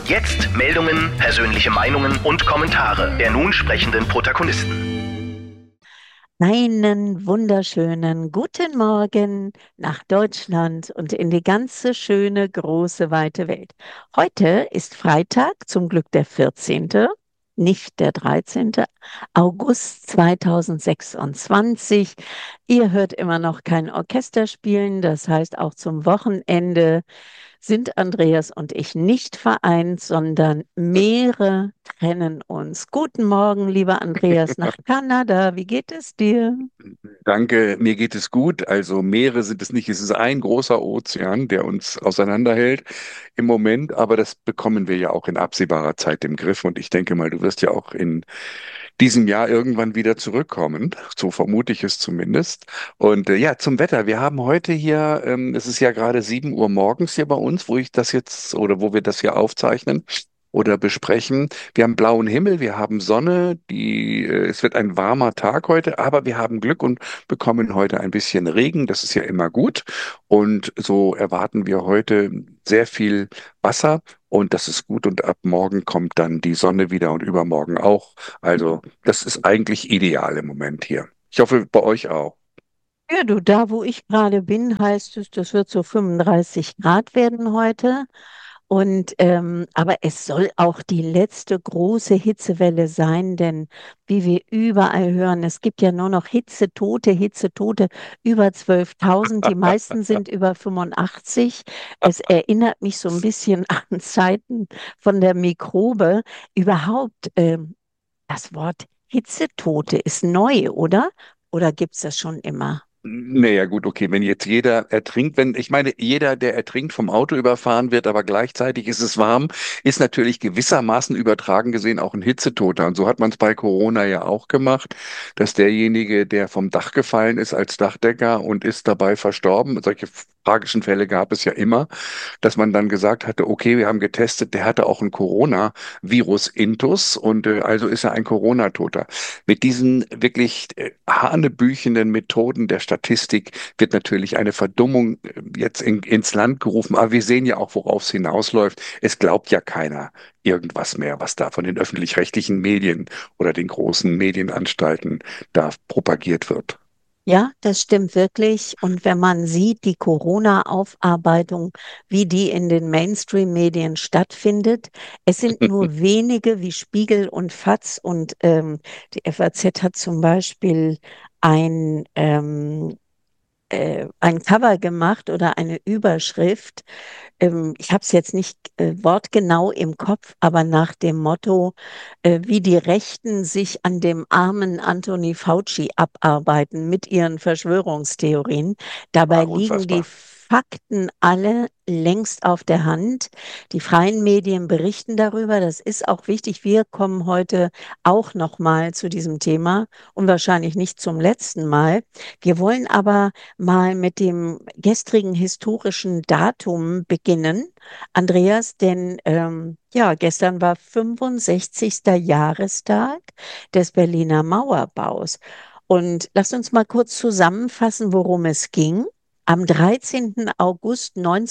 Jetzt Meldungen, persönliche Meinungen und Kommentare der nun sprechenden Protagonisten. Einen wunderschönen guten Morgen nach Deutschland und in die ganze schöne, große, weite Welt. Heute ist Freitag, zum Glück der 14., nicht der 13. August 2026. Ihr hört immer noch kein Orchester spielen, das heißt auch zum Wochenende sind Andreas und ich nicht vereint, sondern Meere trennen uns. Guten Morgen, lieber Andreas, nach Kanada. Wie geht es dir? Danke, mir geht es gut. Also Meere sind es nicht. Es ist ein großer Ozean, der uns auseinanderhält im Moment, aber das bekommen wir ja auch in absehbarer Zeit im Griff. Und ich denke mal, du wirst ja auch in diesem Jahr irgendwann wieder zurückkommen. So vermute ich es zumindest. Und ja, zum Wetter. Wir haben heute hier, es ist ja gerade 7 Uhr morgens hier bei uns, wo ich das jetzt oder wo wir das hier aufzeichnen oder besprechen. Wir haben blauen Himmel, wir haben Sonne, es wird ein warmer Tag heute, aber wir haben Glück und bekommen heute ein bisschen Regen. Das ist ja immer gut. Und so erwarten wir heute sehr viel Wasser und das ist gut. Und ab morgen kommt dann die Sonne wieder und übermorgen auch. Also das ist eigentlich ideal im Moment hier. Ich hoffe, bei euch auch. Ja, du, da wo ich gerade bin, heißt es, das wird so 35 Grad werden heute. Aber es soll auch die letzte große Hitzewelle sein, denn wie wir überall hören, es gibt ja nur noch Hitzetote, über 12.000. Die meisten sind über 85. Es erinnert mich so ein bisschen an Zeiten von der Mikrobe. Überhaupt, das Wort Hitzetote ist neu, oder? Oder gibt es das schon immer? Naja, gut, okay, wenn jetzt jeder ertrinkt, ich meine, jeder, der ertrinkt, vom Auto überfahren wird, aber gleichzeitig ist es warm, ist natürlich gewissermaßen übertragen gesehen auch ein Hitzetoter. Und so hat man es bei Corona ja auch gemacht, dass derjenige, der vom Dach gefallen ist als Dachdecker und ist dabei verstorben, solche tragischen Fälle gab es ja immer, dass man dann gesagt hatte, okay, wir haben getestet, der hatte auch ein Coronavirus-Intus und also ist er ein Corona-Toter. Mit diesen wirklich hanebüchenden Methoden der Statistik wird natürlich eine Verdummung jetzt ins Land gerufen. Aber wir sehen ja auch, worauf es hinausläuft. Es glaubt ja keiner irgendwas mehr, was da von den öffentlich-rechtlichen Medien oder den großen Medienanstalten da propagiert wird. Ja, das stimmt wirklich. Und wenn man sieht, die Corona-Aufarbeitung, wie die in den Mainstream-Medien stattfindet, es sind nur wenige wie Spiegel und FAZ und die FAZ hat zum Beispiel ein, ein Cover gemacht oder eine Überschrift. Ich habe es jetzt nicht wortgenau im Kopf, aber nach dem Motto, wie die Rechten sich an dem armen Anthony Fauci abarbeiten mit ihren Verschwörungstheorien. Dabei War liegen die unfassbar. Fakten alle längst auf der Hand. Die freien Medien berichten darüber. Das ist auch wichtig. Wir kommen heute auch noch mal zu diesem Thema und wahrscheinlich nicht zum letzten Mal. Wir wollen aber mal mit dem gestrigen historischen Datum beginnen, Andreas, denn ja, gestern war 65. Jahrestag des Berliner Mauerbaus. Und lass uns mal kurz zusammenfassen, worum es ging. Am 13. August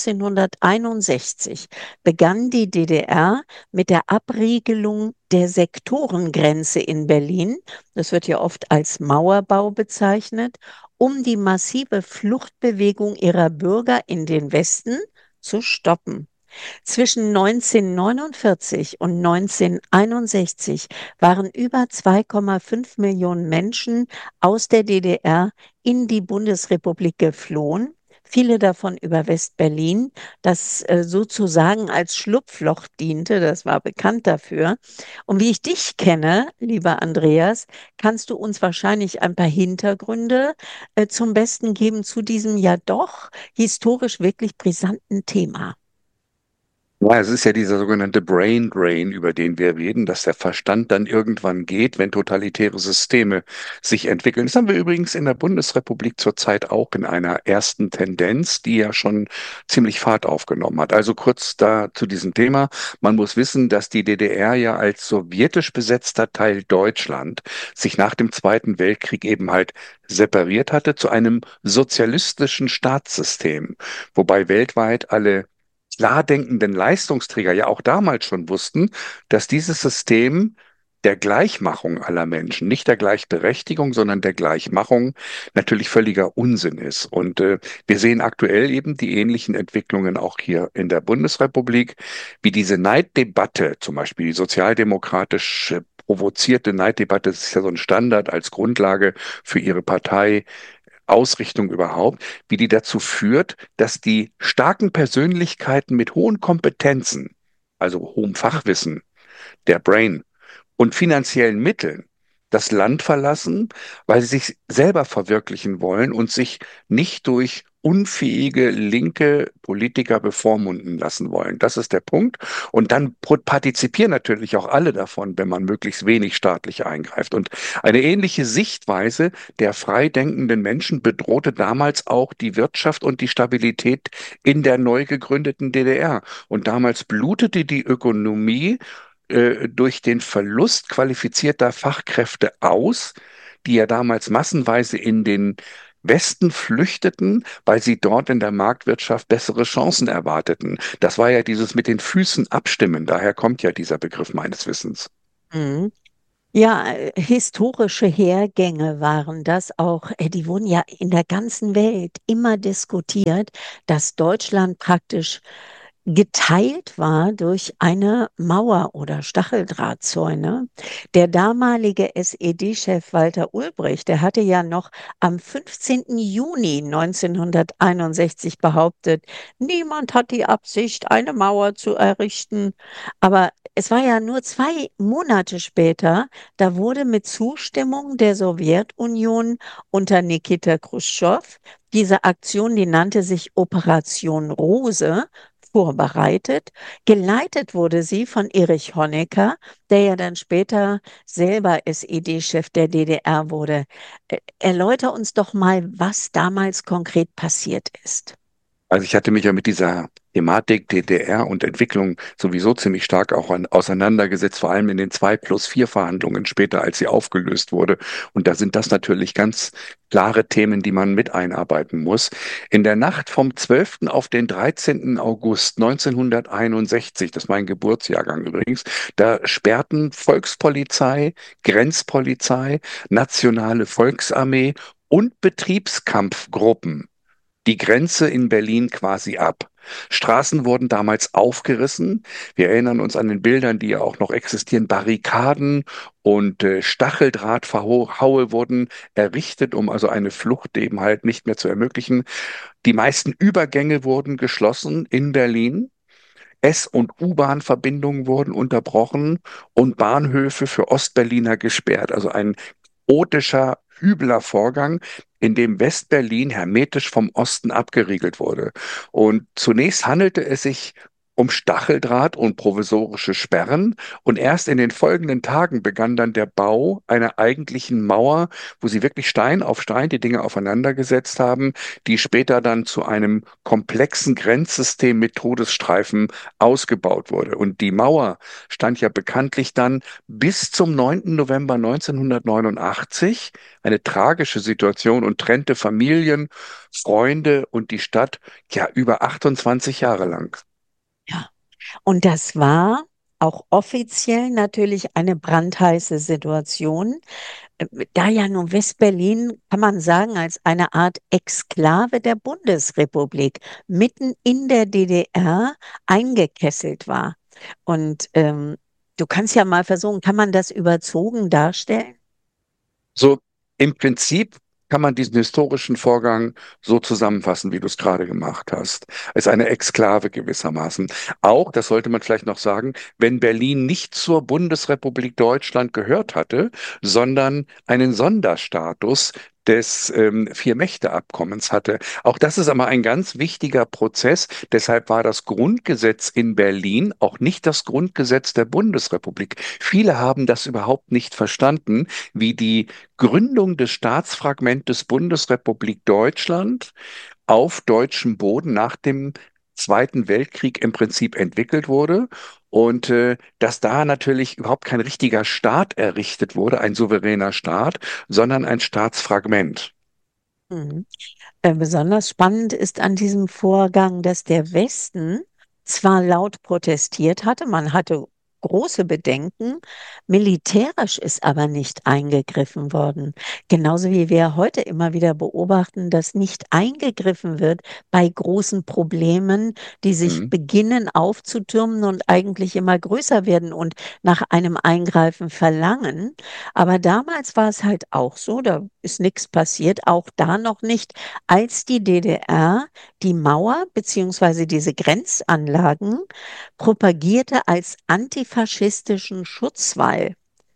1961 begann die DDR mit der Abriegelung der Sektorengrenze in Berlin. Das wird ja oft als Mauerbau bezeichnet, um die massive Fluchtbewegung ihrer Bürger in den Westen zu stoppen. Zwischen 1949 und 1961 waren über 2,5 Millionen Menschen aus der DDR in die Bundesrepublik geflohen. Viele davon über West-Berlin, das sozusagen als Schlupfloch diente, das war bekannt dafür. Und wie ich dich kenne, lieber Andreas, kannst du uns wahrscheinlich ein paar Hintergründe zum Besten geben zu diesem ja doch historisch wirklich brisanten Thema. Ja, es ist ja dieser sogenannte Brain Drain, über den wir reden, dass der Verstand dann irgendwann geht, wenn totalitäre Systeme sich entwickeln. Das haben wir übrigens in der Bundesrepublik zurzeit auch in einer ersten Tendenz, die ja schon ziemlich Fahrt aufgenommen hat. Also kurz da zu diesem Thema. Man muss wissen, dass die DDR ja als sowjetisch besetzter Teil Deutschland sich nach dem Zweiten Weltkrieg eben halt separiert hatte zu einem sozialistischen Staatssystem, wobei weltweit alle klar denkenden Leistungsträger ja auch damals schon wussten, dass dieses System der Gleichmachung aller Menschen, nicht der Gleichberechtigung, sondern der Gleichmachung natürlich völliger Unsinn ist. Und wir sehen aktuell eben die ähnlichen Entwicklungen auch hier in der Bundesrepublik, wie diese Neiddebatte, zum Beispiel die sozialdemokratisch provozierte Neiddebatte, das ist ja so ein Standard als Grundlage für ihre Partei, Ausrichtung überhaupt, wie die dazu führt, dass die starken Persönlichkeiten mit hohen Kompetenzen, also hohem Fachwissen, der Brain und finanziellen Mitteln das Land verlassen, weil sie sich selber verwirklichen wollen und sich nicht durch unfähige linke Politiker bevormunden lassen wollen. Das ist der Punkt. Und dann partizipieren natürlich auch alle davon, wenn man möglichst wenig staatlich eingreift. Und eine ähnliche Sichtweise der frei denkenden Menschen bedrohte damals auch die Wirtschaft und die Stabilität in der neu gegründeten DDR. Und damals blutete die Ökonomie durch den Verlust qualifizierter Fachkräfte aus, die ja damals massenweise in den Westen flüchteten, weil sie dort in der Marktwirtschaft bessere Chancen erwarteten. Das war ja dieses mit den Füßen abstimmen. Daher kommt ja dieser Begriff meines Wissens. Mhm. Ja, historische Hergänge waren das auch. Die wurden ja in der ganzen Welt immer diskutiert, dass Deutschland praktisch geteilt war durch eine Mauer oder Stacheldrahtzäune. Der damalige SED-Chef Walter Ulbricht, der hatte ja noch am 15. Juni 1961 behauptet, niemand hat die Absicht, eine Mauer zu errichten. Aber es war ja nur 2 Monate später, da wurde mit Zustimmung der Sowjetunion unter Nikita Chruschtschow diese Aktion, die nannte sich Operation Rose, vorbereitet. Geleitet wurde sie von Erich Honecker, der ja dann später selber SED-Chef der DDR wurde. Erläuter uns doch mal, was damals konkret passiert ist. Also ich hatte mich ja mit dieser Thematik DDR und Entwicklung sowieso ziemlich stark auch auseinandergesetzt, vor allem in den 2+4 Verhandlungen später, als sie aufgelöst wurde. Und da sind das natürlich ganz klare Themen, die man mit einarbeiten muss. In der Nacht vom 12. auf den 13. August 1961, das ist mein Geburtsjahrgang übrigens, da sperrten Volkspolizei, Grenzpolizei, Nationale Volksarmee und Betriebskampfgruppen die Grenze in Berlin quasi ab. Straßen wurden damals aufgerissen. Wir erinnern uns an den Bildern, die ja auch noch existieren. Barrikaden und Stacheldrahtverhaue wurden errichtet, um also eine Flucht eben halt nicht mehr zu ermöglichen. Die meisten Übergänge wurden geschlossen in Berlin. S- und U-Bahn-Verbindungen wurden unterbrochen und Bahnhöfe für Ostberliner gesperrt. Also ein chaotischer, übler Vorgang, in dem Westberlin hermetisch vom Osten abgeriegelt wurde. Und zunächst handelte es sich um Stacheldraht und provisorische Sperren. Und erst in den folgenden Tagen begann dann der Bau einer eigentlichen Mauer, wo sie wirklich Stein auf Stein die Dinge aufeinander gesetzt haben, die später dann zu einem komplexen Grenzsystem mit Todesstreifen ausgebaut wurde. Und die Mauer stand ja bekanntlich dann bis zum 9. November 1989, eine tragische Situation und trennte Familien, Freunde und die Stadt ja über 28 Jahre lang. Ja. Und das war auch offiziell natürlich eine brandheiße Situation, da ja nun Westberlin, kann man sagen, als eine Art Exklave der Bundesrepublik mitten in der DDR eingekesselt war. Und du kannst ja mal versuchen, kann man das überzogen darstellen? So im Prinzip kann man diesen historischen Vorgang so zusammenfassen, wie du es gerade gemacht hast. Es ist eine Exklave gewissermaßen. Auch, das sollte man vielleicht noch sagen, wenn Berlin nicht zur Bundesrepublik Deutschland gehört hatte, sondern einen Sonderstatus des Vier-Mächte-Abkommens hatte. Auch das ist aber ein ganz wichtiger Prozess. Deshalb war das Grundgesetz in Berlin auch nicht das Grundgesetz der Bundesrepublik. Viele haben das überhaupt nicht verstanden, wie die Gründung des Staatsfragmentes Bundesrepublik Deutschland auf deutschem Boden nach dem Zweiten Weltkrieg im Prinzip entwickelt wurde und dass da natürlich überhaupt kein richtiger Staat errichtet wurde, ein souveräner Staat, sondern ein Staatsfragment. Mhm. Besonders spannend ist an diesem Vorgang, dass der Westen zwar laut protestiert hatte, man hatte große Bedenken, militärisch ist aber nicht eingegriffen worden. Genauso wie wir heute immer wieder beobachten, dass nicht eingegriffen wird bei großen Problemen, die sich Mhm. beginnen aufzutürmen und eigentlich immer größer werden und nach einem Eingreifen verlangen. Aber damals war es halt auch so, da ist nichts passiert, auch da noch nicht, als die DDR die Mauer beziehungsweise diese Grenzanlagen propagierte als antifaschistischen Schutzwall.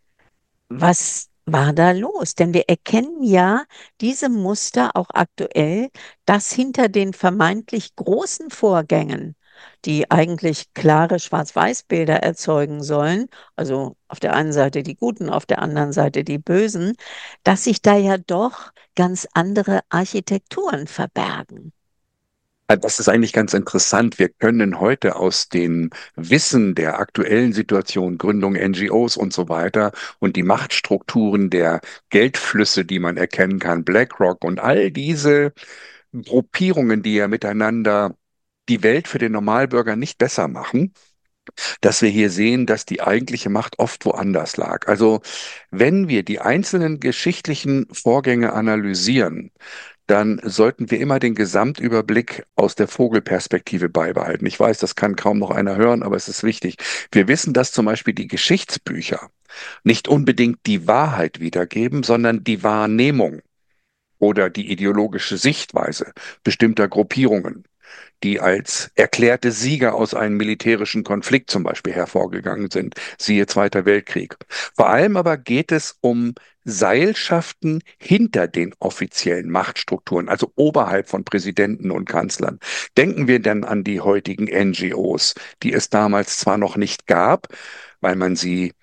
Was war da los? Denn wir erkennen ja diese Muster auch aktuell, dass hinter den vermeintlich großen Vorgängen, die eigentlich klare Schwarz-Weiß-Bilder erzeugen sollen, also auf der einen Seite die Guten, auf der anderen Seite die Bösen, dass sich da ja doch ganz andere Architekturen verbergen. Das ist eigentlich ganz interessant. Wir können heute aus dem Wissen der aktuellen Situation, Gründung NGOs und so weiter und die Machtstrukturen der Geldflüsse, die man erkennen kann, BlackRock und all diese Gruppierungen, die ja miteinander die Welt für den Normalbürger nicht besser machen, dass wir hier sehen, dass die eigentliche Macht oft woanders lag. Also wenn wir die einzelnen geschichtlichen Vorgänge analysieren, dann sollten wir immer den Gesamtüberblick aus der Vogelperspektive beibehalten. Ich weiß, das kann kaum noch einer hören, aber es ist wichtig. Wir wissen, dass zum Beispiel die Geschichtsbücher nicht unbedingt die Wahrheit wiedergeben, sondern die Wahrnehmung oder die ideologische Sichtweise bestimmter Gruppierungen, die als erklärte Sieger aus einem militärischen Konflikt zum Beispiel hervorgegangen sind, siehe Zweiter Weltkrieg. Vor allem aber geht es um Seilschaften hinter den offiziellen Machtstrukturen, also oberhalb von Präsidenten und Kanzlern. Denken wir denn an die heutigen NGOs, die es damals zwar noch nicht gab, weil man sie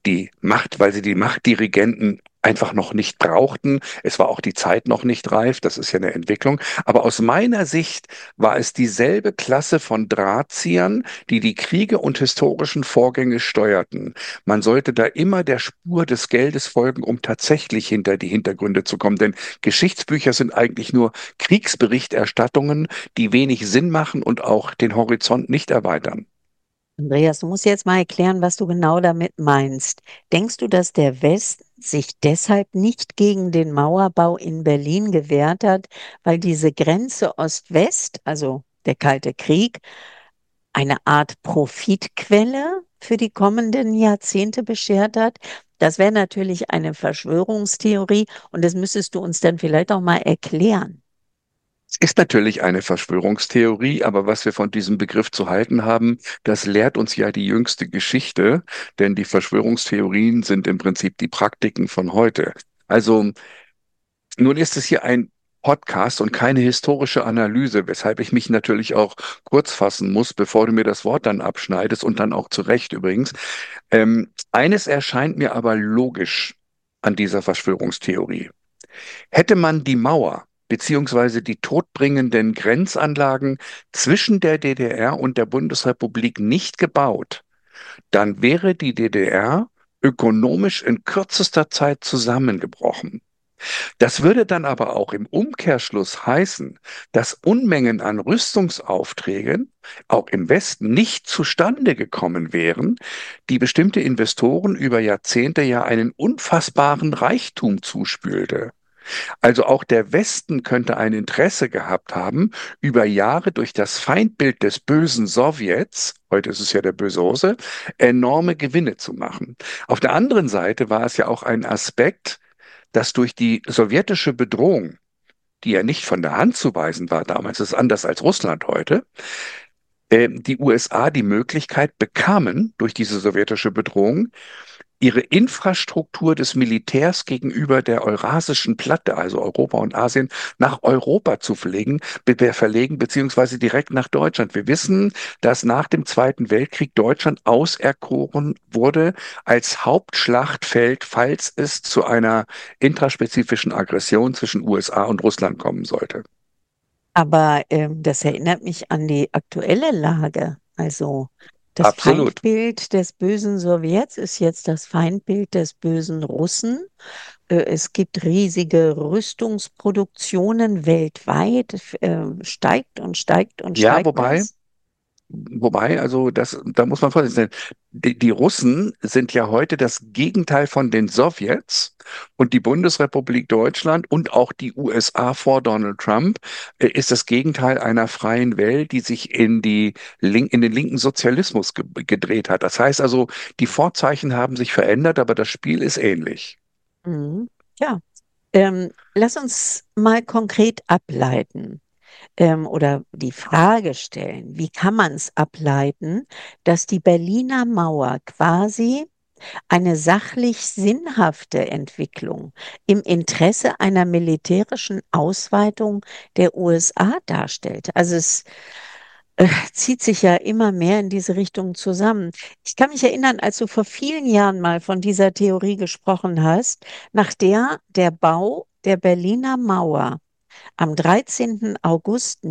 weil sie die Machtdirigenten einfach noch nicht brauchten. Es war auch die Zeit noch nicht reif, das ist ja eine Entwicklung. Aber aus meiner Sicht war es dieselbe Klasse von Drahtziehern, die die Kriege und historischen Vorgänge steuerten. Man sollte da immer der Spur des Geldes folgen, um tatsächlich hinter die Hintergründe zu kommen. Denn Geschichtsbücher sind eigentlich nur Kriegsberichterstattungen, die wenig Sinn machen und auch den Horizont nicht erweitern. Andreas, du musst jetzt mal erklären, was du genau damit meinst. Denkst du, dass der Westen sich deshalb nicht gegen den Mauerbau in Berlin gewehrt hat, weil diese Grenze Ost-West, also der Kalte Krieg, eine Art Profitquelle für die kommenden Jahrzehnte beschert hat? Das wäre natürlich eine Verschwörungstheorie und das müsstest du uns dann vielleicht auch mal erklären. Es ist natürlich eine Verschwörungstheorie, aber was wir von diesem Begriff zu halten haben, das lehrt uns ja die jüngste Geschichte, denn die Verschwörungstheorien sind im Prinzip die Praktiken von heute. Also nun ist es hier ein Podcast und keine historische Analyse, weshalb ich mich natürlich auch kurz fassen muss, bevor du mir das Wort dann abschneidest und dann auch zu Recht übrigens. Eines erscheint mir aber logisch an dieser Verschwörungstheorie. Hätte man die Mauer beziehungsweise die todbringenden Grenzanlagen zwischen der DDR und der Bundesrepublik nicht gebaut, dann wäre die DDR ökonomisch in kürzester Zeit zusammengebrochen. Das würde dann aber auch im Umkehrschluss heißen, dass Unmengen an Rüstungsaufträgen auch im Westen nicht zustande gekommen wären, die bestimmte Investoren über Jahrzehnte ja einen unfassbaren Reichtum zuspülte. Also auch der Westen könnte ein Interesse gehabt haben, über Jahre durch das Feindbild des bösen Sowjets, heute ist es ja der böse Russe, enorme Gewinne zu machen. Auf der anderen Seite war es ja auch ein Aspekt, dass durch die sowjetische Bedrohung, die ja nicht von der Hand zu weisen war damals, das ist anders als Russland heute, die USA die Möglichkeit bekamen, durch diese sowjetische Bedrohung, ihre Infrastruktur des Militärs gegenüber der Eurasischen Platte, also Europa und Asien, nach Europa zu verlegen, beziehungsweise direkt nach Deutschland. Wir wissen, dass nach dem Zweiten Weltkrieg Deutschland auserkoren wurde als Hauptschlachtfeld, falls es zu einer intraspezifischen Aggression zwischen USA und Russland kommen sollte. Aber das erinnert mich an die aktuelle Lage. Also das Absolut. Feindbild des bösen Sowjets ist jetzt das Feindbild des bösen Russen. Es gibt riesige Rüstungsproduktionen weltweit. Steigt und steigt und Ja, steigt wobei das. Wobei, also da muss man vorsichtig sein. Die Russen sind ja heute das Gegenteil von den Sowjets und die Bundesrepublik Deutschland und auch die USA vor Donald Trump ist das Gegenteil einer freien Welt, die sich in den linken Sozialismus gedreht hat. Das heißt also, die Vorzeichen haben sich verändert, aber das Spiel ist ähnlich. Mhm. Ja, lass uns mal konkret ableiten, oder die Frage stellen, wie kann man es ableiten, dass die Berliner Mauer quasi eine sachlich sinnhafte Entwicklung im Interesse einer militärischen Ausweitung der USA darstellt. Also es zieht sich ja immer mehr in diese Richtung zusammen. Ich kann mich erinnern, als du vor vielen Jahren mal von dieser Theorie gesprochen hast, nach der der Bau der Berliner Mauer am 13. August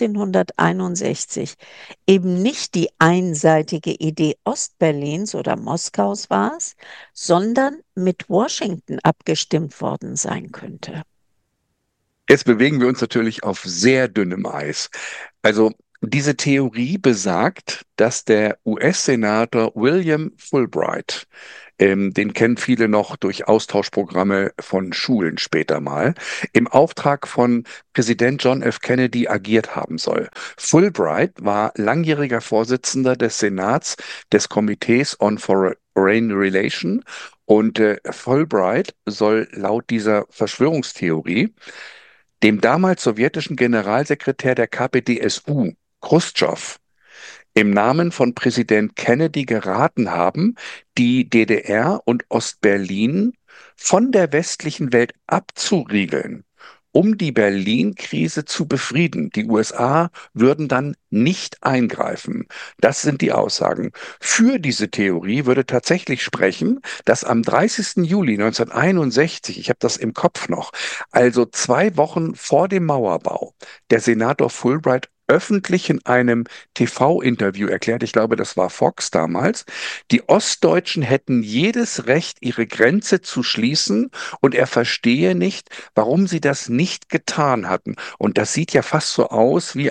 1961 eben nicht die einseitige Idee Ostberlins oder Moskaus war es, sondern mit Washington abgestimmt worden sein könnte. Jetzt bewegen wir uns natürlich auf sehr dünnem Eis. Also diese Theorie besagt, dass der US-Senator William Fulbright, den kennen viele noch durch Austauschprogramme von Schulen später mal, im Auftrag von Präsident John F. Kennedy agiert haben soll. Fulbright war langjähriger Vorsitzender des Senats des Komitees on Foreign Relation und Fulbright soll laut dieser Verschwörungstheorie dem damals sowjetischen Generalsekretär der KPdSU, Chruschtschow, im Namen von Präsident Kennedy geraten haben, die DDR und Ostberlin von der westlichen Welt abzuriegeln, um die Berlin-Krise zu befrieden. Die USA würden dann nicht eingreifen. Das sind die Aussagen. Für diese Theorie würde tatsächlich sprechen, dass am 30. Juli 1961, ich habe das im Kopf noch, also 2 Wochen vor dem Mauerbau, der Senator Fulbright öffentlich in einem TV-Interview erklärt, ich glaube, das war Fox damals, die Ostdeutschen hätten jedes Recht, ihre Grenze zu schließen und er verstehe nicht, warum sie das nicht getan hatten. Und das sieht ja fast so aus wie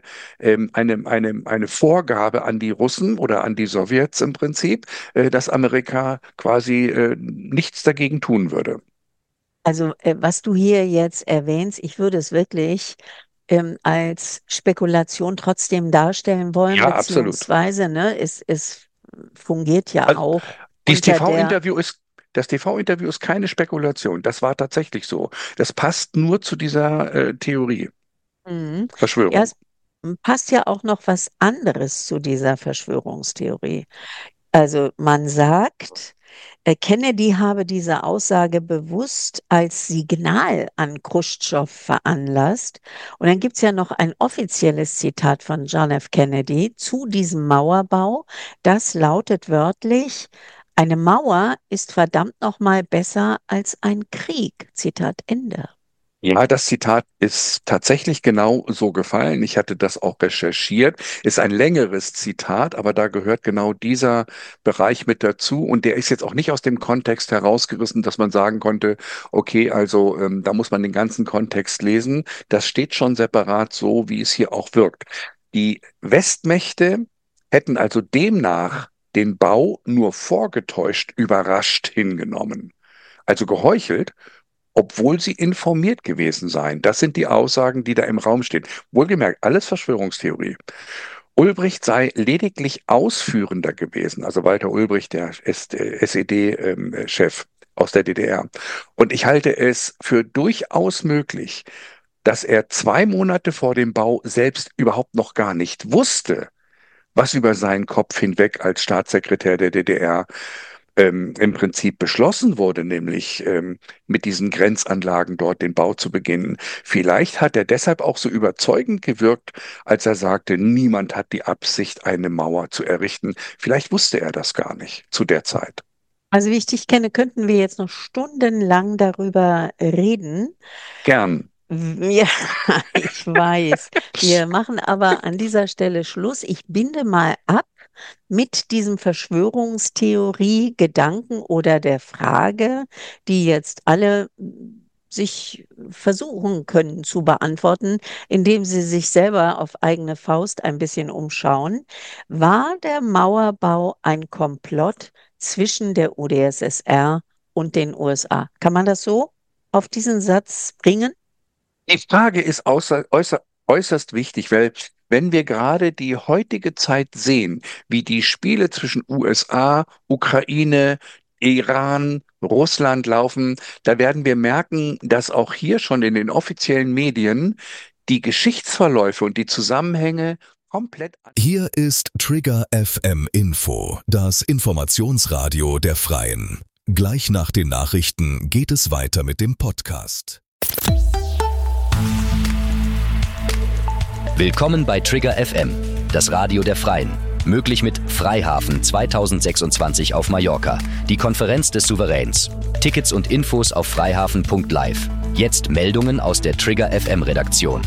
eine Vorgabe an die Russen oder an die Sowjets im Prinzip, dass Amerika quasi nichts dagegen tun würde. Also, was du hier jetzt erwähnst, ich würde es wirklich als Spekulation trotzdem darstellen wollen, Ja, absolut. beziehungsweise, ne, es fungiert ja Also, auch dieses unter der, das TV-Interview ist keine Spekulation. Das war tatsächlich so. Das passt nur zu dieser Theorie, Mhm. Ja, Verschwörung. es passt ja auch noch was anderes zu dieser Verschwörungstheorie. Also man sagt, Kennedy habe diese Aussage bewusst als Signal an Chruschtschow veranlasst. Und dann gibt es ja noch ein offizielles Zitat von John F. Kennedy zu diesem Mauerbau. Das lautet wörtlich, eine Mauer ist verdammt nochmal besser als ein Krieg. Zitat Ende. Ja, das Zitat ist tatsächlich genau so gefallen. Ich hatte das auch recherchiert. Ist ein längeres Zitat, aber da gehört genau dieser Bereich mit dazu. Und der ist jetzt auch nicht aus dem Kontext herausgerissen, dass man sagen konnte, okay, also da muss man den ganzen Kontext lesen. Das steht schon separat so, wie es hier auch wirkt. Die Westmächte hätten also demnach den Bau nur vorgetäuscht überrascht hingenommen. Also geheuchelt, obwohl sie informiert gewesen seien. Das sind die Aussagen, die da im Raum stehen. Wohlgemerkt, alles Verschwörungstheorie. Ulbricht sei lediglich Ausführender gewesen, also Walter Ulbricht, der SED-Chef aus der DDR. Und ich halte es für durchaus möglich, dass er 2 Monate vor dem Bau selbst überhaupt noch gar nicht wusste, was über seinen Kopf hinweg als Staatssekretär der DDR im Prinzip beschlossen wurde, nämlich mit diesen Grenzanlagen dort den Bau zu beginnen. Vielleicht hat er deshalb auch so überzeugend gewirkt, als er sagte, niemand hat die Absicht, eine Mauer zu errichten. Vielleicht wusste er das gar nicht zu der Zeit. Also wie ich dich kenne, könnten wir jetzt noch stundenlang darüber reden. Gern. Ja, ich weiß. Wir machen aber an dieser Stelle Schluss. Ich binde mal ab mit diesem Verschwörungstheorie-Gedanken oder der Frage, die jetzt alle sich versuchen können zu beantworten, indem sie sich selber auf eigene Faust ein bisschen umschauen. War der Mauerbau ein Komplott zwischen der UdSSR und den USA? Kann man das so auf diesen Satz bringen? Die Frage ist äußerst wichtig, weil wenn wir gerade die heutige Zeit sehen, wie die Spiele zwischen USA, Ukraine, Iran, Russland laufen, da werden wir merken, dass auch hier schon in den offiziellen Medien die Geschichtsverläufe und die Zusammenhänge komplett. Hier ist Trigger FM Info, das Informationsradio der Freien. Gleich nach den Nachrichten geht es weiter mit dem Podcast. Willkommen bei Trigger FM, das Radio der Freien. Möglich mit Freihafen 2026 auf Mallorca, die Konferenz des Souveräns. Tickets und Infos auf freihafen.live. Jetzt Meldungen aus der Trigger FM Redaktion.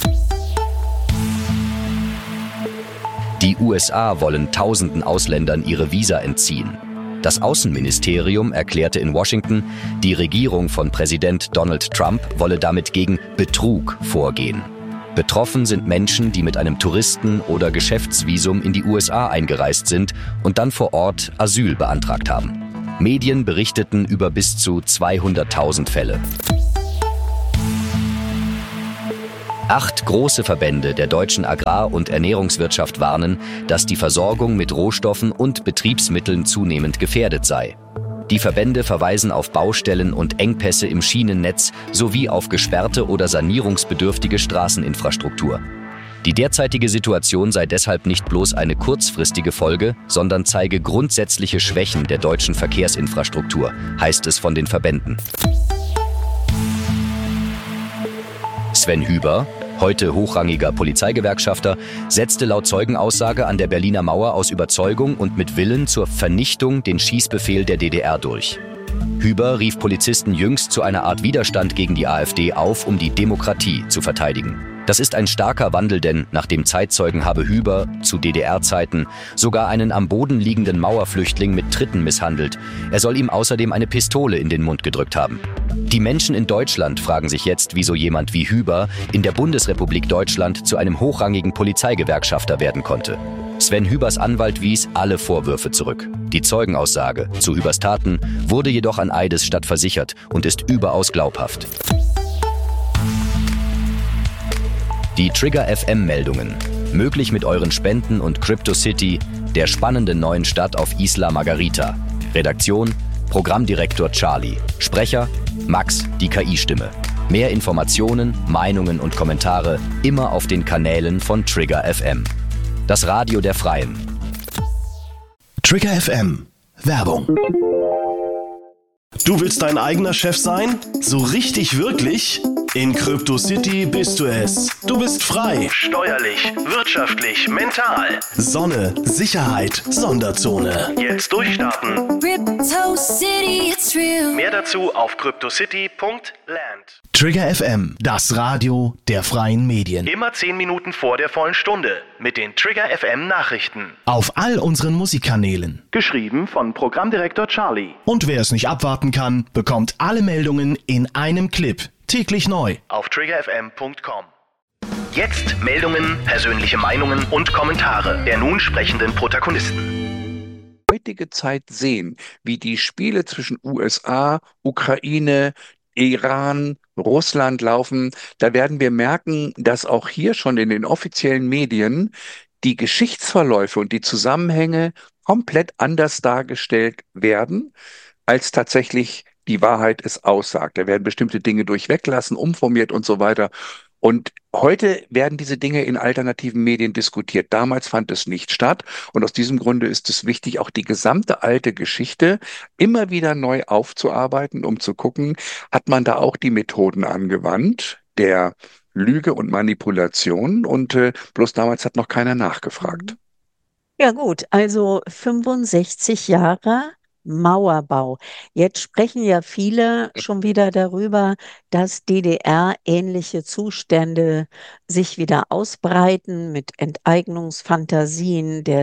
Die USA wollen tausenden Ausländern ihre Visa entziehen. Das Außenministerium erklärte in Washington, die Regierung von Präsident Donald Trump wolle damit gegen Betrug vorgehen. Betroffen sind Menschen, die mit einem Touristen- oder Geschäftsvisum in die USA eingereist sind und dann vor Ort Asyl beantragt haben. Medien berichteten über bis zu 200.000 Fälle. 8 große Verbände der deutschen Agrar- und Ernährungswirtschaft warnen, dass die Versorgung mit Rohstoffen und Betriebsmitteln zunehmend gefährdet sei. Die Verbände verweisen auf Baustellen und Engpässe im Schienennetz sowie auf gesperrte oder sanierungsbedürftige Straßeninfrastruktur. Die derzeitige Situation sei deshalb nicht bloß eine kurzfristige Folge, sondern zeige grundsätzliche Schwächen der deutschen Verkehrsinfrastruktur, heißt es von den Verbänden. Sven Hüber, heute hochrangiger Polizeigewerkschafter, setzte laut Zeugenaussage an der Berliner Mauer aus Überzeugung und mit Willen zur Vernichtung den Schießbefehl der DDR durch. Hüber rief Polizisten jüngst zu einer Art Widerstand gegen die AfD auf, um die Demokratie zu verteidigen. Das ist ein starker Wandel, denn nach dem Zeitzeugen habe Hüber zu DDR-Zeiten sogar einen am Boden liegenden Mauerflüchtling mit Tritten misshandelt. Er soll ihm außerdem eine Pistole in den Mund gedrückt haben. Die Menschen in Deutschland fragen sich jetzt, wieso jemand wie Hüber in der Bundesrepublik Deutschland zu einem hochrangigen Polizeigewerkschafter werden konnte. Sven Hübers Anwalt wies alle Vorwürfe zurück. Die Zeugenaussage zu Hübers Taten wurde jedoch an Eides statt versichert und ist überaus glaubhaft. Die Trigger FM Meldungen. Möglich mit euren Spenden und CryptoCity, der spannenden neuen Stadt auf Isla Margarita. Redaktion: Programmdirektor Charlie. Sprecher: Max, die KI-Stimme. Mehr Informationen, Meinungen und Kommentare immer auf den Kanälen von Trigger FM. Das Radio der Freien. Trigger FM. Werbung. Du willst dein eigener Chef sein? So richtig wirklich? In CryptoCity bist du es. Du bist frei. Steuerlich, wirtschaftlich, mental. Sonne, Sicherheit, Sonderzone. Jetzt durchstarten. Crypto City, it's real. Mehr dazu auf cryptocity.land. Trigger FM, das Radio der freien Medien. Immer 10 Minuten vor der vollen Stunde mit den Trigger FM Nachrichten. Auf all unseren Musikkanälen. Geschrieben von Programmdirektor Charlie. Und wer es nicht abwarten kann, bekommt alle Meldungen in einem Clip. Täglich neu. Auf triggerfm.com. Jetzt Meldungen, persönliche Meinungen und Kommentare der nun sprechenden Protagonisten. Heutige Zeit sehen, wie die Spiele zwischen USA, Ukraine, Iran, Russland laufen, da werden wir merken, dass auch hier schon in den offiziellen Medien die Geschichtsverläufe und die Zusammenhänge komplett anders dargestellt werden, als tatsächlich die Wahrheit es aussagt. Da werden bestimmte Dinge durchweglassen, umformiert und so weiter. Und heute werden diese Dinge in alternativen Medien diskutiert. Damals fand es nicht statt. Und aus diesem Grunde ist es wichtig, auch die gesamte alte Geschichte immer wieder neu aufzuarbeiten, um zu gucken, hat man da auch die Methoden angewandt, der Lüge und Manipulation. Und bloß damals hat noch keiner nachgefragt. Ja gut, also 65 Jahre Mauerbau. Jetzt sprechen ja viele schon wieder darüber, dass DDR-ähnliche Zustände sich wieder ausbreiten mit Enteignungsfantasien. Der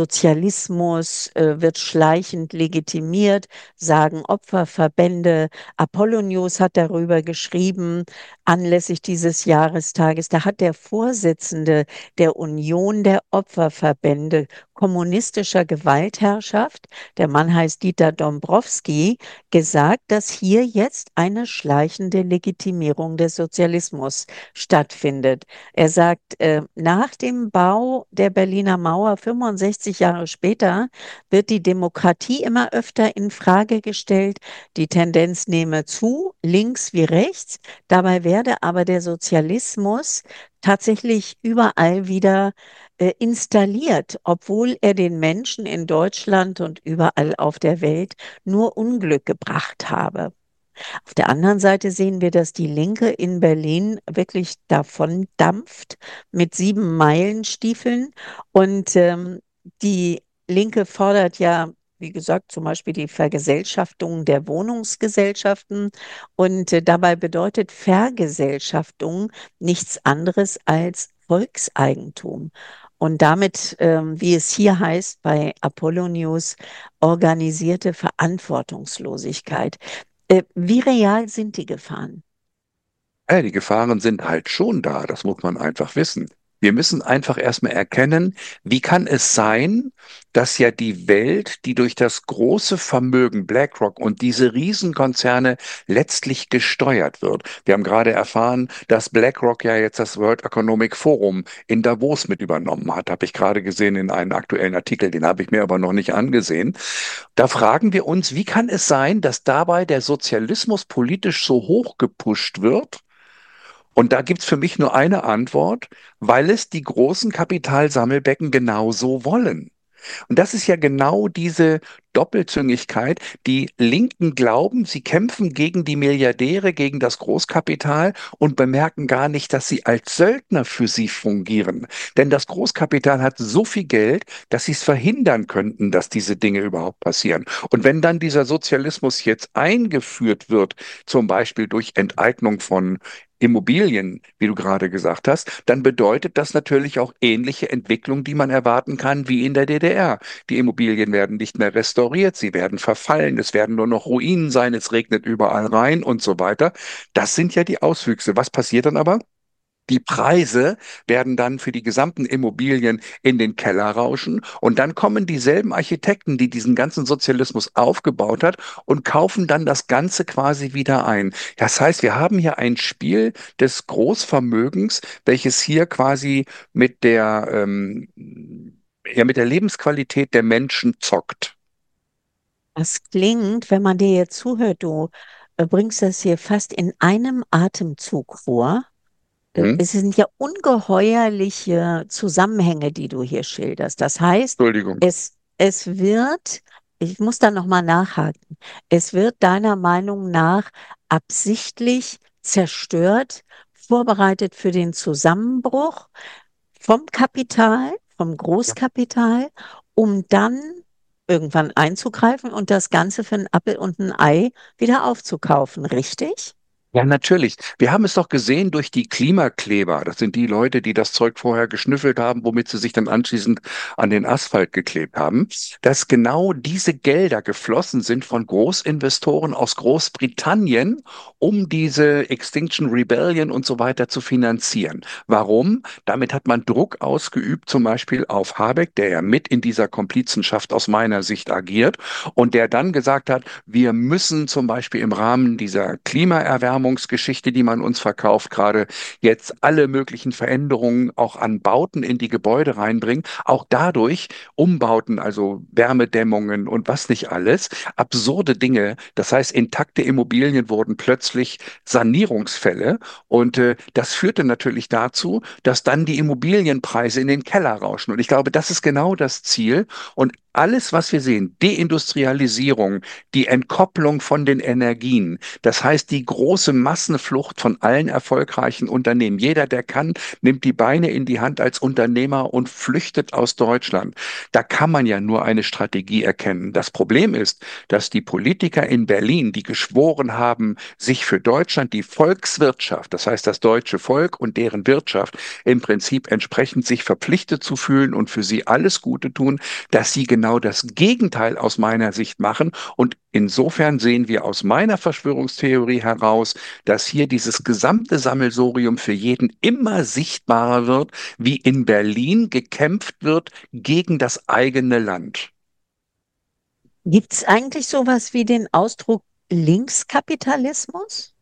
Sozialismus wird schleichend legitimiert, sagen Opferverbände. Apollonius hat darüber geschrieben, anlässlich dieses Jahrestages. Da hat der Vorsitzende der Union der Opferverbände kommunistischer Gewaltherrschaft, der Mann heißt Dieter Dombrowski, gesagt, dass hier jetzt eine schleichende Legitimierung des Sozialismus stattfindet. Er sagt, nach dem Bau der Berliner Mauer 65 Jahre später wird die Demokratie immer öfter in Frage gestellt. Die Tendenz nehme zu, links wie rechts. Dabei werde aber der Sozialismus tatsächlich überall wieder installiert, obwohl er den Menschen in Deutschland und überall auf der Welt nur Unglück gebracht habe. Auf der anderen Seite sehen wir, dass die Linke in Berlin wirklich davon dampft mit 7-Meilen-Stiefeln. Und die Linke fordert ja, wie gesagt, zum Beispiel die Vergesellschaftung der Wohnungsgesellschaften. Und dabei bedeutet Vergesellschaftung nichts anderes als Volkseigentum. Und damit, wie es hier heißt bei Apollonius, organisierte Verantwortungslosigkeit. Wie real sind die Gefahren? Ja, die Gefahren sind halt schon da, das muss man einfach wissen. Wir müssen einfach erstmal erkennen, wie kann es sein, dass ja die Welt, die durch das große Vermögen BlackRock und diese Riesenkonzerne letztlich gesteuert wird. Wir haben gerade erfahren, dass BlackRock ja jetzt das World Economic Forum in Davos mit übernommen hat, habe ich gerade gesehen in einem aktuellen Artikel, den habe ich mir aber noch nicht angesehen. Da fragen wir uns, wie kann es sein, dass dabei der Sozialismus politisch so hoch gepusht wird? Und da gibt's für mich nur eine Antwort, weil es die großen Kapitalsammelbecken genauso wollen. Und das ist ja genau diese Doppelzüngigkeit. Die Linken glauben, sie kämpfen gegen die Milliardäre, gegen das Großkapital und bemerken gar nicht, dass sie als Söldner für sie fungieren. Denn das Großkapital hat so viel Geld, dass sie es verhindern könnten, dass diese Dinge überhaupt passieren. Und wenn dann dieser Sozialismus jetzt eingeführt wird, zum Beispiel durch Enteignung von Immobilien, wie du gerade gesagt hast, dann bedeutet das natürlich auch ähnliche Entwicklungen, die man erwarten kann wie in der DDR. Die Immobilien werden nicht mehr restauriert, sie werden verfallen, es werden nur noch Ruinen sein, es regnet überall rein und so weiter. Das sind ja die Auswüchse. Was passiert dann aber? Die Preise werden dann für die gesamten Immobilien in den Keller rauschen und dann kommen dieselben Architekten, die diesen ganzen Sozialismus aufgebaut hat und kaufen dann das Ganze quasi wieder ein. Das heißt, wir haben hier ein Spiel des Großvermögens, welches hier quasi ja, mit der Lebensqualität der Menschen zockt. Das klingt, wenn man dir jetzt zuhört, du bringst das hier fast in einem Atemzug vor. Hm? Es sind ja ungeheuerliche Zusammenhänge, die du hier schilderst. Das heißt, Entschuldigung. es wird, ich muss da nochmal nachhaken, es wird deiner Meinung nach absichtlich zerstört, vorbereitet für den Zusammenbruch vom Kapital, vom Großkapital, um dann irgendwann einzugreifen und das Ganze für ein Appel und ein Ei wieder aufzukaufen, richtig? Ja, natürlich. Wir haben es doch gesehen durch die Klimakleber. Das sind die Leute, die das Zeug vorher geschnüffelt haben, womit sie sich dann anschließend an den Asphalt geklebt haben, dass genau diese Gelder geflossen sind von Großinvestoren aus Großbritannien, um diese Extinction Rebellion und so weiter zu finanzieren. Warum? Damit hat man Druck ausgeübt, zum Beispiel auf Habeck, der ja mit in dieser Komplizenschaft aus meiner Sicht agiert und der dann gesagt hat, wir müssen zum Beispiel im Rahmen dieser Klimaerwärmungsgeschichte, die man uns verkauft, gerade jetzt alle möglichen Veränderungen auch an Bauten in die Gebäude reinbringen, auch dadurch Umbauten, also Wärmedämmungen und was nicht alles, absurde Dinge. Das heißt, intakte Immobilien wurden plötzlich Sanierungsfälle und das führte natürlich dazu, dass dann die Immobilienpreise in den Keller rauschen. Und ich glaube, das ist genau das Ziel. Und alles, was wir sehen, Deindustrialisierung, die Entkopplung von den Energien, das heißt die große Massenflucht von allen erfolgreichen Unternehmen. Jeder, der kann, nimmt die Beine in die Hand als Unternehmer und flüchtet aus Deutschland. Da kann man ja nur eine Strategie erkennen. Das Problem ist, dass die Politiker in Berlin, die geschworen haben, sich für Deutschland, die Volkswirtschaft, das heißt das deutsche Volk und deren Wirtschaft, im Prinzip entsprechend sich verpflichtet zu fühlen und für sie alles Gute tun, dass sie genau das Gegenteil aus meiner Sicht machen. Und insofern sehen wir aus meiner Verschwörungstheorie heraus, dass hier dieses gesamte Sammelsurium für jeden immer sichtbarer wird, wie in Berlin gekämpft wird gegen das eigene Land. Gibt es eigentlich sowas wie den Ausdruck Linkskapitalismus?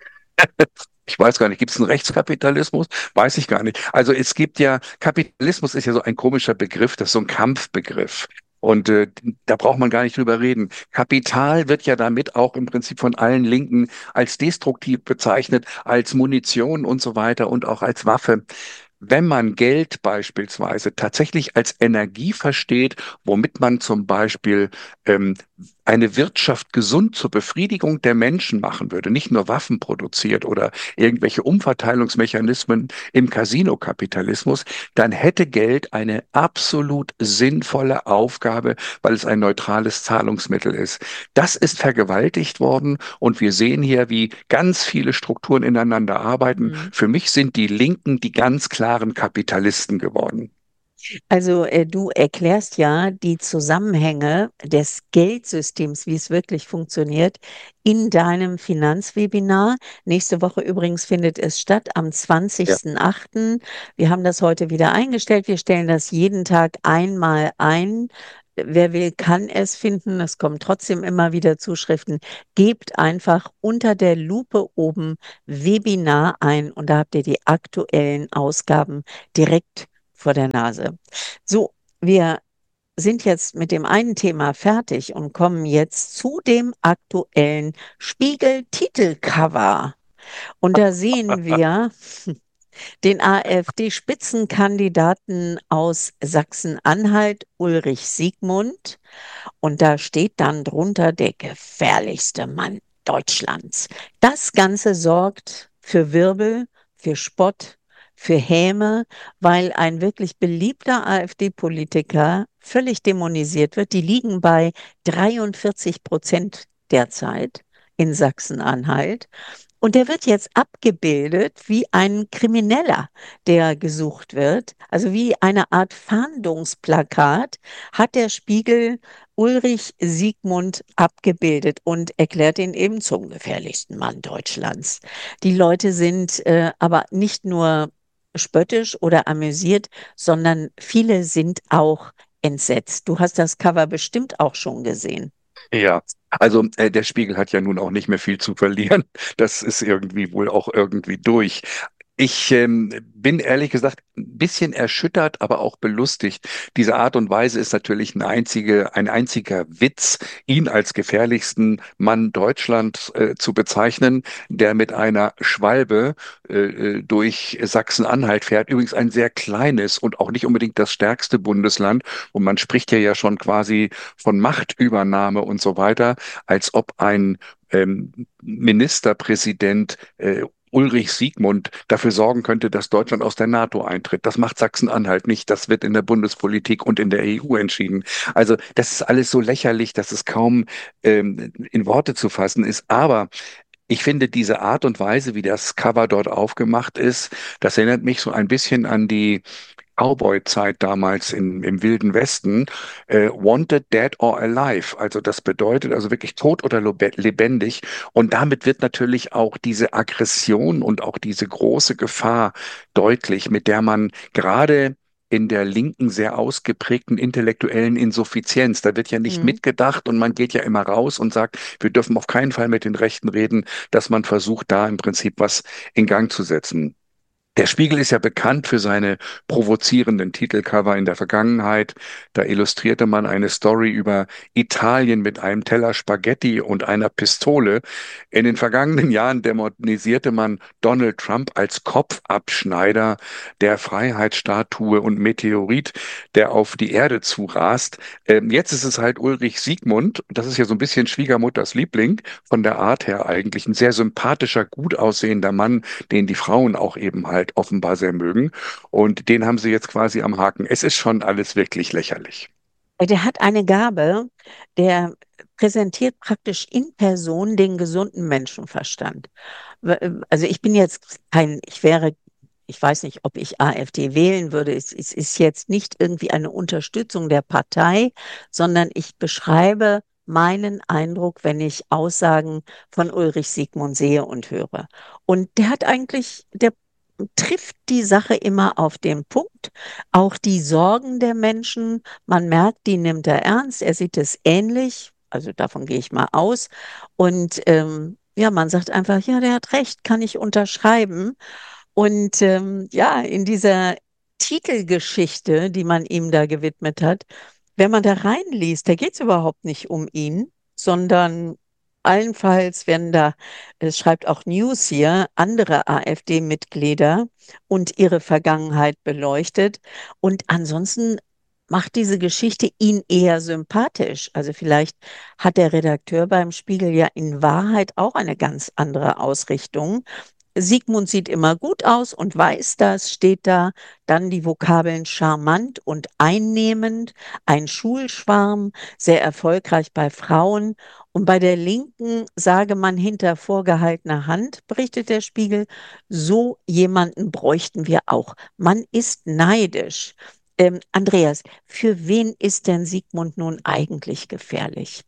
Ich weiß gar nicht, gibt es einen Rechtskapitalismus? Weiß ich gar nicht. Also es gibt ja, Kapitalismus ist ja so ein komischer Begriff, das ist so ein Kampfbegriff. Und da braucht man gar nicht drüber reden. Kapital wird ja damit auch im Prinzip von allen Linken als destruktiv bezeichnet, als Munition und so weiter und auch als Waffe. Wenn man Geld beispielsweise tatsächlich als Energie versteht, womit man zum Beispiel eine Wirtschaft gesund zur Befriedigung der Menschen machen würde, nicht nur Waffen produziert oder irgendwelche Umverteilungsmechanismen im Casino-Kapitalismus, dann hätte Geld eine absolut sinnvolle Aufgabe, weil es ein neutrales Zahlungsmittel ist. Das ist vergewaltigt worden und wir sehen hier, wie ganz viele Strukturen ineinander arbeiten. Mhm. Für mich sind die Linken die ganz klaren Kapitalisten geworden. Also du erklärst ja die Zusammenhänge des Geldsystems, wie es wirklich funktioniert, in deinem Finanzwebinar. Nächste Woche übrigens findet es statt, am Ja. 20.08. Wir haben das heute wieder eingestellt. Wir stellen das jeden Tag einmal ein. Wer will, kann es finden. Es kommen trotzdem immer wieder Zuschriften. Gebt einfach unter der Lupe oben Webinar ein und da habt ihr die aktuellen Ausgaben direkt vor der Nase. So, wir sind jetzt mit dem einen Thema fertig und kommen jetzt zu dem aktuellen Spiegel-Titelcover. Und da sehen wir den AfD-Spitzenkandidaten aus Sachsen-Anhalt, Ulrich Siegmund. Und da steht dann drunter der gefährlichste Mann Deutschlands. Das Ganze sorgt für Wirbel, für Spott, für Häme, weil ein wirklich beliebter AfD-Politiker völlig dämonisiert wird. Die liegen bei 43% derzeit in Sachsen-Anhalt. Und der wird jetzt abgebildet wie ein Krimineller, der gesucht wird. Also wie eine Art Fahndungsplakat hat der Spiegel Ulrich Siegmund abgebildet und erklärt ihn eben zum gefährlichsten Mann Deutschlands. Die Leute sind aber nicht nur spöttisch oder amüsiert, sondern viele sind auch entsetzt. Du hast das Cover bestimmt auch schon gesehen. Ja, also der Spiegel hat ja nun auch nicht mehr viel zu verlieren. Das ist irgendwie wohl auch irgendwie durch. Ich bin ehrlich gesagt ein bisschen erschüttert, aber auch belustigt. Diese Art und Weise ist natürlich ein einziger Witz, ihn als gefährlichsten Mann Deutschlands zu bezeichnen, der mit einer Schwalbe durch Sachsen-Anhalt fährt. Übrigens ein sehr kleines und auch nicht unbedingt das stärkste Bundesland. Und man spricht ja schon quasi von Machtübernahme und so weiter, als ob ein Ministerpräsident Ulrich Siegmund dafür sorgen könnte, dass Deutschland aus der NATO eintritt. Das macht Sachsen-Anhalt nicht. Das wird in der Bundespolitik und in der EU entschieden. Also das ist alles so lächerlich, dass es kaum in Worte zu fassen ist. Aber ich finde diese Art und Weise, wie das Cover dort aufgemacht ist, das erinnert mich so ein bisschen an die Cowboy-Zeit damals im Wilden Westen, wanted, dead or alive. Also das bedeutet also wirklich tot oder lebendig. Und damit wird natürlich auch diese Aggression und auch diese große Gefahr deutlich, mit der man gerade in der linken, sehr ausgeprägten intellektuellen Insuffizienz, da wird ja nicht Mhm. mitgedacht und man geht ja immer raus und sagt, wir dürfen auf keinen Fall mit den Rechten reden, dass man versucht, da im Prinzip was in Gang zu setzen. Der Spiegel ist ja bekannt für seine provozierenden Titelcover in der Vergangenheit. Da illustrierte man eine Story über Italien mit einem Teller Spaghetti und einer Pistole. In den vergangenen Jahren dämonisierte man Donald Trump als Kopfabschneider der Freiheitsstatue und Meteorit, der auf die Erde zurast. Jetzt ist es halt Ulrich Siegmund. Das ist ja so ein bisschen Schwiegermutters Liebling von der Art her eigentlich. Ein sehr sympathischer, gut aussehender Mann, den die Frauen auch eben halt offenbar sehr mögen. Und den haben sie jetzt quasi am Haken. Es ist schon alles wirklich lächerlich. Der hat eine Gabe, der präsentiert praktisch in Person den gesunden Menschenverstand. Also ich bin jetzt ich weiß nicht, ob ich AfD wählen würde. Es ist jetzt nicht irgendwie eine Unterstützung der Partei, sondern ich beschreibe meinen Eindruck, wenn ich Aussagen von Ulrich Siegmund sehe und höre. Und der trifft die Sache immer auf den Punkt. Auch die Sorgen der Menschen, man merkt, die nimmt er ernst. Er sieht es ähnlich. Also davon gehe ich mal aus. Und ja, man sagt einfach, ja, der hat recht, kann ich unterschreiben. Und ja, in dieser Titelgeschichte, die man ihm da gewidmet hat, wenn man da reinliest, da geht es überhaupt nicht um ihn, sondern allenfalls werden da, es schreibt auch News hier, andere AfD-Mitglieder und ihre Vergangenheit beleuchtet. Und ansonsten macht diese Geschichte ihn eher sympathisch. Also vielleicht hat der Redakteur beim Spiegel ja in Wahrheit auch eine ganz andere Ausrichtung. Sigmund sieht immer gut aus und weiß das, steht da. Dann die Vokabeln charmant und einnehmend, ein Schulschwarm, sehr erfolgreich bei Frauen. Und bei der Linken sage man hinter vorgehaltener Hand, berichtet der Spiegel, so jemanden bräuchten wir auch. Man ist neidisch. Andreas, für wen ist denn Sigmund nun eigentlich gefährlich?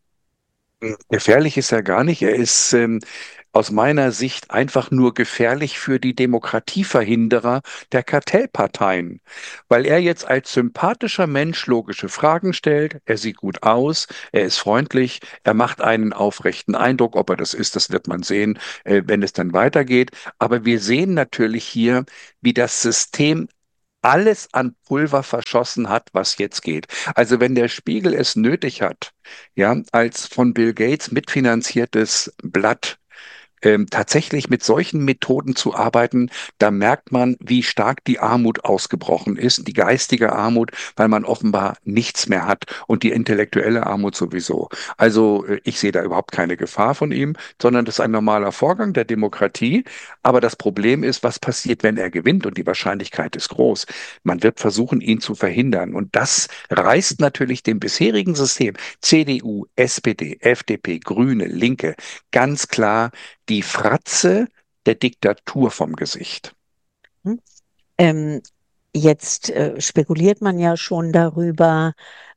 Gefährlich ist er gar nicht. Er ist aus meiner Sicht einfach nur gefährlich für die Demokratieverhinderer der Kartellparteien, weil er jetzt als sympathischer Mensch logische Fragen stellt. Er sieht gut aus, er ist freundlich, er macht einen aufrechten Eindruck. Ob er das ist, das wird man sehen, wenn es dann weitergeht. Aber wir sehen natürlich hier, wie das System alles an Pulver verschossen hat, was jetzt geht. Also wenn der Spiegel es nötig hat, ja, als von Bill Gates mitfinanziertes Blatt tatsächlich mit solchen Methoden zu arbeiten, da merkt man, wie stark die Armut ausgebrochen ist, die geistige Armut, weil man offenbar nichts mehr hat und die intellektuelle Armut sowieso. Also ich sehe da überhaupt keine Gefahr von ihm, sondern das ist ein normaler Vorgang der Demokratie. Aber das Problem ist, was passiert, wenn er gewinnt? Und die Wahrscheinlichkeit ist groß. Man wird versuchen, ihn zu verhindern. Und das reißt natürlich dem bisherigen System, CDU, SPD, FDP, Grüne, Linke, ganz klar die Fratze der Diktatur vom Gesicht. Hm? Ähm, Jetzt spekuliert man ja schon darüber,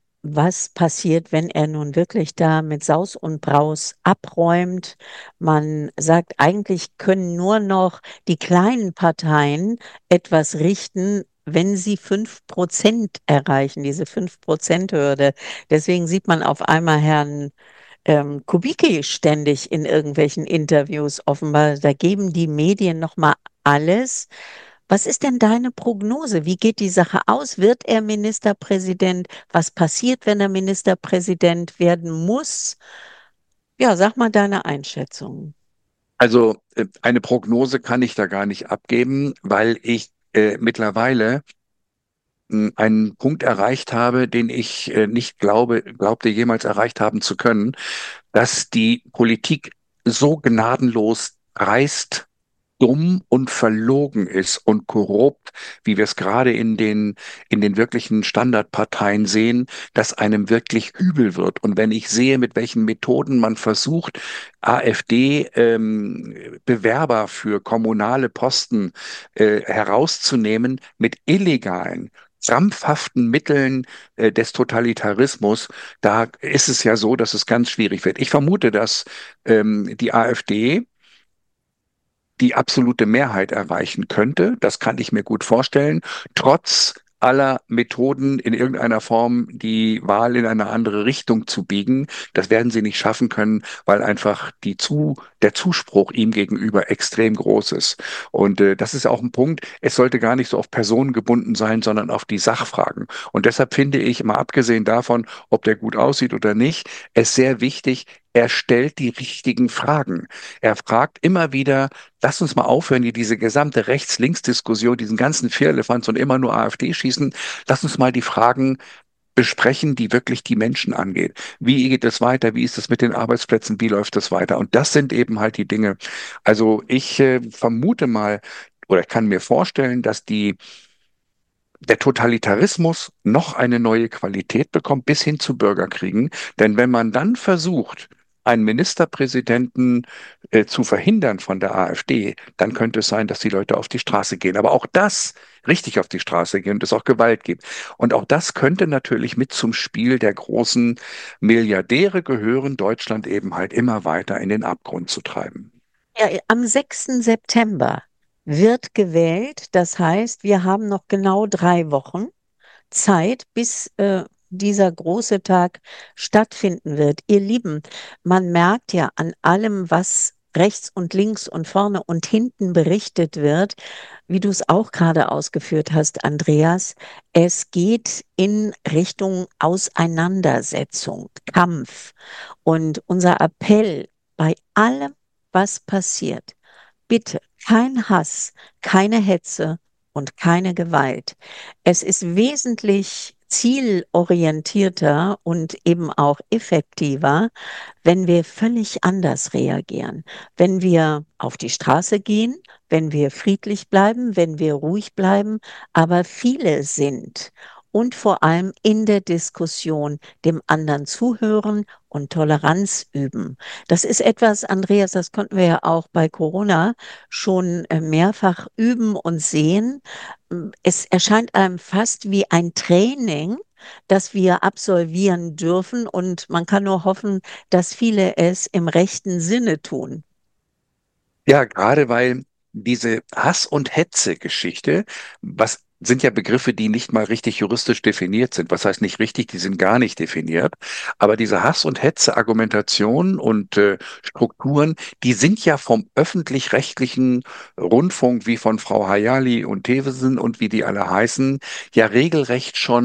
was passiert, wenn er nun wirklich da mit Saus und Braus abräumt. Man sagt, eigentlich können nur noch die kleinen Parteien etwas richten, wenn sie 5% erreichen, diese 5%-Hürde. Deswegen sieht man auf einmal Herrn Kubicki ständig in irgendwelchen Interviews offenbar. Da geben die Medien nochmal alles. Was ist denn deine Prognose? Wie geht die Sache aus? Wird er Ministerpräsident? Was passiert, wenn er Ministerpräsident werden muss? Ja, sag mal deine Einschätzung. Also eine Prognose kann ich da gar nicht abgeben, weil ich mittlerweile einen Punkt erreicht habe, den ich nicht glaubte jemals erreicht haben zu können, dass die Politik so gnadenlos dreist, dumm und verlogen ist und korrupt, wie wir es gerade in den wirklichen Standardparteien sehen, dass einem wirklich übel wird. Und wenn ich sehe, mit welchen Methoden man versucht, AfD Bewerber für kommunale Posten herauszunehmen mit illegalen krampfhaften Mitteln des Totalitarismus, da ist es ja so, dass es ganz schwierig wird. Ich vermute, dass die AfD die absolute Mehrheit erreichen könnte. Das kann ich mir gut vorstellen, trotz aller Methoden in irgendeiner Form die Wahl in eine andere Richtung zu biegen. Das werden sie nicht schaffen können, weil einfach der Zuspruch ihm gegenüber extrem groß ist. Und das ist auch ein Punkt, es sollte gar nicht so auf Personen gebunden sein, sondern auf die Sachfragen. Und deshalb finde ich, mal abgesehen davon, ob der gut aussieht oder nicht, es sehr wichtig, er stellt die richtigen Fragen. Er fragt immer wieder, lass uns mal aufhören, hier diese gesamte Rechts-Links-Diskussion, diesen ganzen Firlefanz und immer nur AfD schießen. Lass uns mal die Fragen besprechen, die wirklich die Menschen angeht. Wie geht es weiter? Wie ist es mit den Arbeitsplätzen? Wie läuft es weiter? Und das sind eben halt die Dinge. Also ich vermute mal oder kann mir vorstellen, dass der Totalitarismus noch eine neue Qualität bekommt, bis hin zu Bürgerkriegen. Denn wenn man dann versucht, einen Ministerpräsidenten zu verhindern von der AfD, dann könnte es sein, dass die Leute auf die Straße gehen. Aber auch das richtig auf die Straße gehen und es auch Gewalt gibt. Und auch das könnte natürlich mit zum Spiel der großen Milliardäre gehören, Deutschland eben halt immer weiter in den Abgrund zu treiben. Ja, am 6. September wird gewählt. Das heißt, wir haben noch genau 3 Wochen Zeit, bis dieser große Tag stattfinden wird. Ihr Lieben, man merkt ja an allem, was rechts und links und vorne und hinten berichtet wird, wie du es auch gerade ausgeführt hast, Andreas, es geht in Richtung Auseinandersetzung, Kampf. Und unser Appell bei allem, was passiert, bitte kein Hass, keine Hetze und keine Gewalt. Es ist wesentlich zielorientierter und eben auch effektiver, wenn wir völlig anders reagieren, wenn wir auf die Straße gehen, wenn wir friedlich bleiben, wenn wir ruhig bleiben, aber viele sind und vor allem in der Diskussion dem anderen zuhören und Toleranz üben. Das ist etwas, Andreas, das konnten wir ja auch bei Corona schon mehrfach üben und sehen. Es erscheint einem fast wie ein Training, das wir absolvieren dürfen und man kann nur hoffen, dass viele es im rechten Sinne tun. Ja, gerade weil diese Hass- und Hetze-Geschichte, was sind ja Begriffe, die nicht mal richtig juristisch definiert sind. Was heißt nicht richtig? Die sind gar nicht definiert. Aber diese Hass- und Hetze-Argumentation und Strukturen, die sind ja vom öffentlich-rechtlichen Rundfunk wie von Frau Hayali und Thewissen und wie die alle heißen, ja regelrecht schon